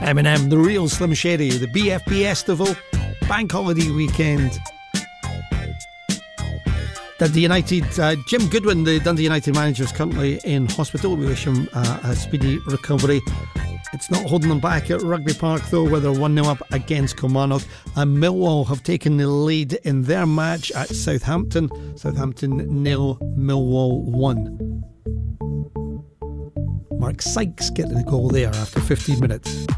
Eminem, the real Slim Shady, the BFP Festival, Bank Holiday Weekend. Dundee United, Jim Goodwin, the Dundee United manager, is currently in hospital. We wish him a speedy recovery. It's not holding them back at Rugby Park though, where they're 1-0 up against Kilmarnock. And Millwall have taken the lead in their match at Southampton. Southampton 0, Millwall 1. Mark Sykes getting the goal there after 15 minutes.